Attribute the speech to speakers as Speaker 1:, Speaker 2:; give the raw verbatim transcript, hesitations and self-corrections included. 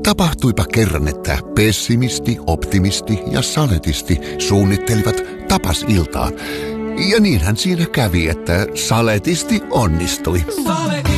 Speaker 1: Tapahtuipa kerran, että pessimisti, optimisti ja saletisti suunnittelivat tapasiltaa. Ja niinhän siinä kävi, että saletisti onnistui.